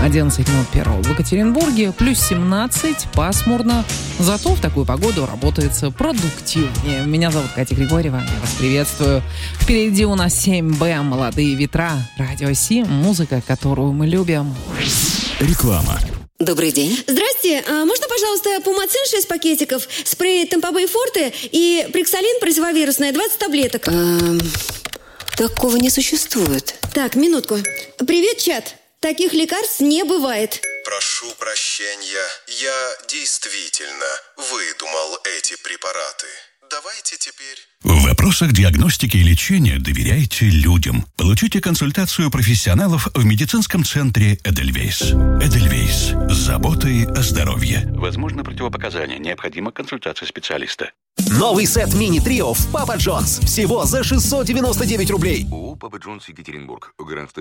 11 минут первого в Екатеринбурге, плюс 17, пасмурно. Зато в такую погоду работается продуктивнее. Меня зовут Катя Григорьева, я вас приветствую. Впереди у нас 7Б, молодые ветра, Радио Си, музыка, которую мы любим. Реклама. Добрый день. Здрасте. Можно, пожалуйста, Пумацин 6 пакетиков, спрей Темпобей Форте и Приксалин противовирусное 20 таблеток? Такого не существует. Так, минутку. Привет, чат. Таких лекарств не бывает. Прошу прощения, я действительно выдумал эти препараты. Давайте теперь... В вопросах диагностики и лечения доверяйте людям. Получите консультацию профессионалов в медицинском центре «Эдельвейс». «Эдельвейс» с заботой о здоровье. Возможно, противопоказания. Необходима консультация специалиста. Новый сет мини-трио в Папа Джонс. Всего за 699 рублей. ООО «Папа Джонс, Екатеринбург». Грант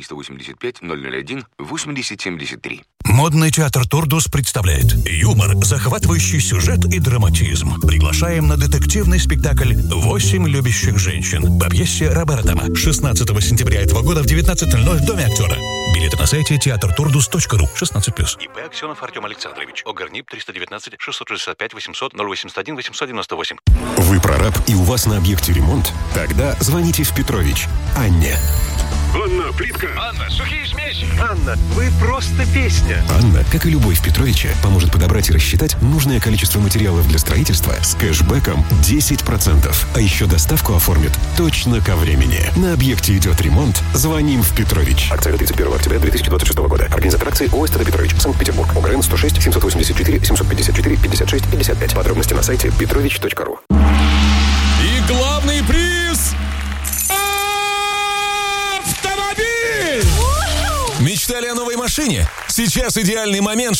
110-385-00-1-8073. Модный театр «Турдус» представляет юмор, захватывающий сюжет и драматизм. Приглашаем на детективный спектакль «8 любящих женщин» по пьесе Робертама. 16 сентября этого года в 19:00 в Доме актера. Билеты на сайте teatrturdus.ru. 16+. ИП Аксенов Артем Александрович. ОГРНИП 319 665 800 081 898. Вы прораб и у вас на объекте ремонт? Тогда звоните в Петрович. Анне. Анна, плитка. Анна, сухие смеси. Анна, вы просто песня. Анна, как и любой в Петровиче, поможет подобрать и рассчитать нужное количество материалов для строительства с кэшбэком 10%. А еще доставку оформит точно ко времени. На объекте идет ремонт. Звоним в Петрович. Акция до 31 октября 2026 года. Организатор акции ООО «СТД Петрович», Санкт-Петербург. ОГРН 106 784 754 56 55. Подробности на сайте petrovich.ru. И главный приз... Автомобиль! Мечтали о новой машине? Сейчас идеальный момент,